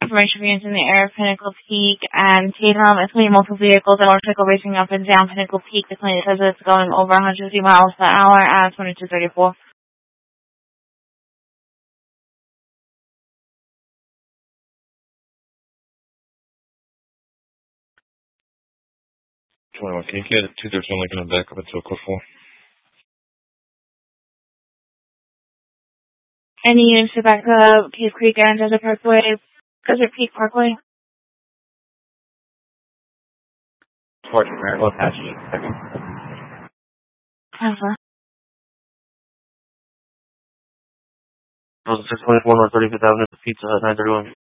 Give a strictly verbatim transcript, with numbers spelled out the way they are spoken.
Information for units in the area of Pinnacle Peak and Tatum. Estimating multiple vehicles and motorcycle racing up and down Pinnacle Peak. The plane says it's going over one hundred fifty miles per hour at twenty-two thirty-four. twenty-one, can you get two thirteen Lincoln and back up until code four? Any units to back up Cave Creek and Desert Parkway, Desert Peak Parkway? Port Miracle Apache. Alpha. six twenty-four North thirty-fifth Avenue, Pizza Hut, nine thirty-one.